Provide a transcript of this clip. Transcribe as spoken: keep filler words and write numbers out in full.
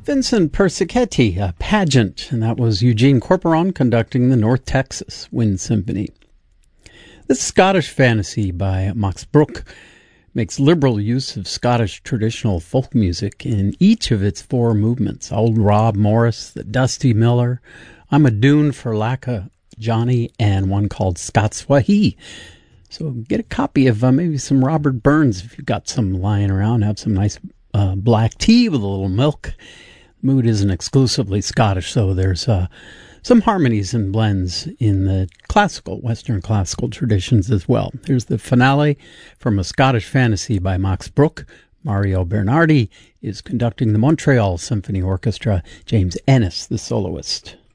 Vincent Persichetti, a pageant, and that was Eugene Corporon conducting the North Texas Wind Symphony. This Scottish Fantasy by Max Bruch makes liberal use of Scottish traditional folk music in each of its four movements. Old Rob Morris, the Dusty Miller, I'm a Dune for Lacka Johnny, and one called Scotswahi. So get a copy of uh, maybe some Robert Burns if you've got some lying around. Have some nice uh, black tea with a little milk. The mood isn't exclusively Scottish, so there's uh, some harmonies and blends in the classical, Western classical traditions as well. Here's the finale from A Scottish Fantasy by Max Bruch. Mario Bernardi is conducting the Montreal Symphony Orchestra. James Ennis, the soloist.